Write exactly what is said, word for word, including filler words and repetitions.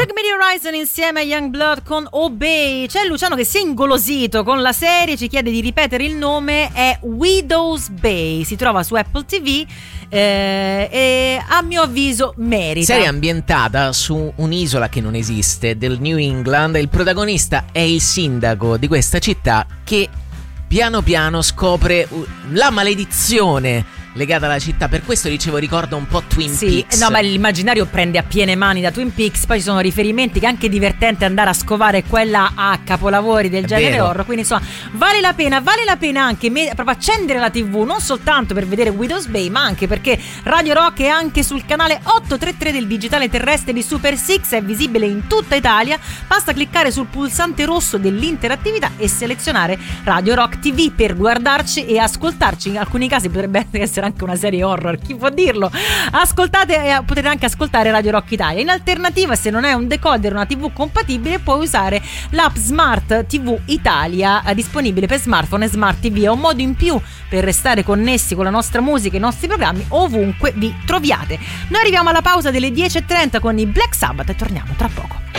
Bring Me the Horizon insieme a Youngblood con Obey. C'è Luciano che si è ingolosito con la serie, ci chiede di ripetere il nome, è Widow's Bay, si trova su Apple ti vu eh, e a mio avviso merita. Serie ambientata su un'isola che non esiste, del New England. Il protagonista è il sindaco di questa città che piano piano scopre la maledizione legata alla città. Per questo dicevo, ricorda un po' Twin sì, Peaks. No, ma l'immaginario prende a piene mani da Twin Peaks. Poi ci sono riferimenti che è anche divertente andare a scovare quella a capolavori del È genere vero. horror. Quindi insomma vale la pena, vale la pena anche me- proprio accendere la tivù, non soltanto per vedere Widow's Bay, ma anche perché Radio Rock è anche sul canale ottocentotrentatré del digitale terrestre di Super Six, è visibile in tutta Italia. Basta cliccare sul pulsante rosso dell'interattività e selezionare Radio Rock ti vu per guardarci e ascoltarci. In alcuni casi potrebbe essere anche una serie horror, chi può dirlo? Ascoltate e potete anche ascoltare Radio Rock Italia. In alternativa, se non è un decoder o una tivù compatibile, puoi usare l'app Smart ti vu Italia, disponibile per smartphone e smart ti vu. È un modo in più per restare connessi con la nostra musica e i nostri programmi ovunque vi troviate. Noi arriviamo alla pausa delle dieci e trenta con i Black Sabbath e torniamo tra poco.